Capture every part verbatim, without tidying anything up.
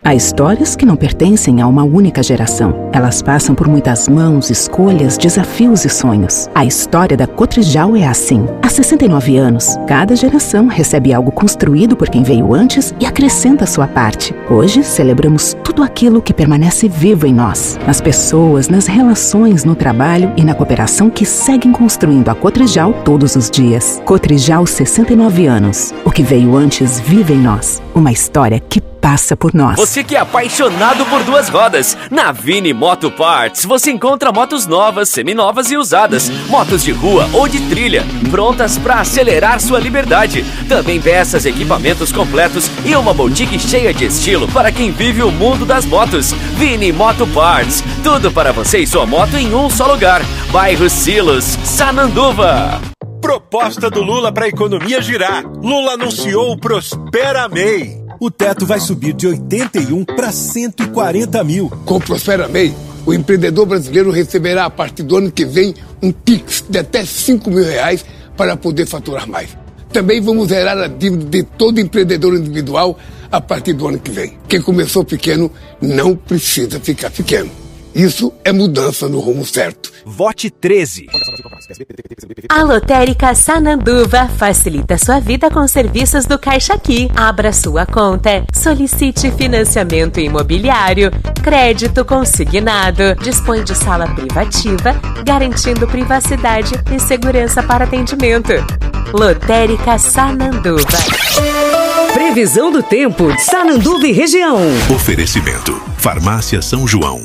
Há histórias que não pertencem a uma única geração. Elas passam por muitas mãos, escolhas, desafios e sonhos. A história da Cotrijal é assim. Há sessenta e nove anos, cada geração recebe algo construído por quem veio antes e acrescenta a sua parte. Hoje, celebramos tudo aquilo que permanece vivo em nós. Nas pessoas, nas relações, no trabalho e na cooperação que seguem construindo a Cotrijal todos os dias. Cotrijal, sessenta e nove anos. O que veio antes vive em nós. Uma história que passa por nós. Você que é apaixonado por duas rodas, na Vini Moto Parts você encontra motos novas, seminovas e usadas, motos de rua ou de trilha, prontas para acelerar sua liberdade. Também peças, equipamentos completos e uma boutique cheia de estilo para quem vive o mundo das motos. Vini Moto Parts, tudo para você e sua moto em um só lugar. Bairro Silos, Sananduva. Proposta do Lula para a economia girar. Lula anunciou o Prospera M E I. O teto vai subir de oitenta e um para cento e quarenta mil. Com o Prospera M E I, o empreendedor brasileiro receberá a partir do ano que vem um Pix de até cinco mil reais para poder faturar mais. Também vamos zerar a dívida de todo empreendedor individual a partir do ano que vem. Quem começou pequeno não precisa ficar pequeno. Isso é mudança no rumo certo. Vote treze. A Lotérica Sananduva facilita sua vida com serviços do Caixa Aqui. Abra sua conta, solicite financiamento imobiliário, crédito consignado, dispõe de sala privativa, garantindo privacidade e segurança para atendimento. Lotérica Sananduva. Previsão do tempo, Sananduva e região. Oferecimento, Farmácia São João.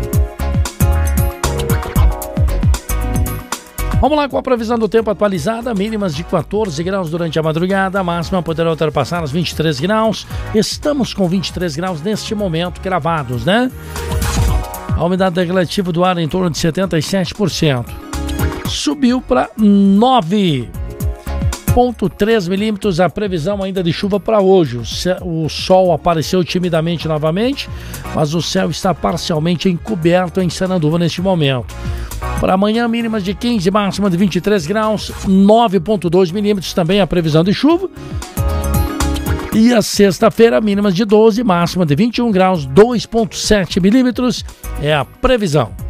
Vamos lá com a previsão do tempo atualizada, mínimas de quatorze graus durante a madrugada, a máxima poderá ultrapassar os vinte e três graus. Estamos com vinte e três graus neste momento, gravados, né? A umidade relativa do ar em torno de setenta e sete por cento. Subiu para nove vírgula três milímetros a previsão ainda de chuva para hoje. O, céu, o sol apareceu timidamente novamente, mas o céu está parcialmente encoberto em Sananduva neste momento. Para amanhã, mínimas de quinze, máxima de vinte e três graus, nove vírgula dois milímetros também a previsão de chuva. E a sexta-feira, mínimas de doze, máxima de vinte e um graus, dois vírgula sete milímetros é a previsão.